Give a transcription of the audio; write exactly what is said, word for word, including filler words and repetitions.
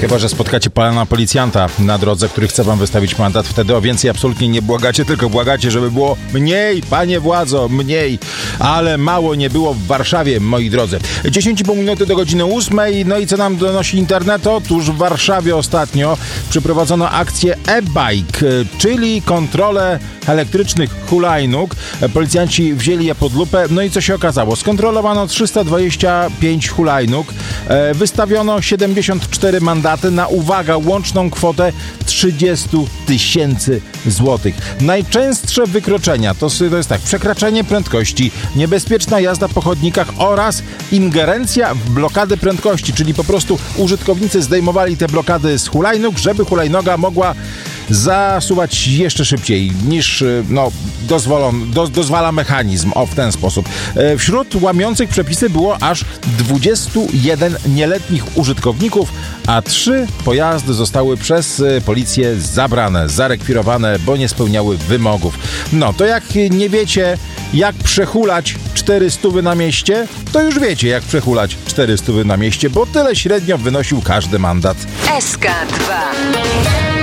Chyba że spotkacie pana policjanta na drodze, który chce wam wystawić mandat. Wtedy o więcej absolutnie nie błagacie, tylko błagacie, żeby było mniej, panie władzo, mniej. Ale mało nie było w Warszawie, moi drodzy. dziesięć i pół minuty do godziny ósmej. No i co nam donosi internet? Otóż w Warszawie ostatnio przeprowadzono akcję e-bike, czyli kontrolę elektrycznych hulajnóg. Policjanci wzięli je pod lupę. No i co się okazało? Skontrolowano trzysta dwadzieścia pięć hulajnóg. E, wystawiono siedemdziesiąt cztery mandaty na, uwaga, łączną kwotę trzydzieści tysięcy złotych. Najczęstsze wykroczenia to, to jest tak: przekraczanie prędkości, niebezpieczna jazda po chodnikach oraz ingerencja w blokady prędkości, czyli po prostu użytkownicy zdejmowali te blokady z hulajnóg, żeby hulajnoga mogła zasuwać jeszcze szybciej niż no, dozwolon, do, dozwala mechanizm. O, w ten sposób. E, wśród łamiących przepisy było aż dwudziestu jeden nieletnich użytkowników, a trzy pojazdy zostały przez e, policję zabrane, zarekwirowane, bo nie spełniały wymogów. No, to jak nie wiecie, jak przehulać cztery stówy na mieście, to już wiecie, jak przehulać cztery stówy na mieście, bo tyle średnio wynosił każdy mandat. S K dwa.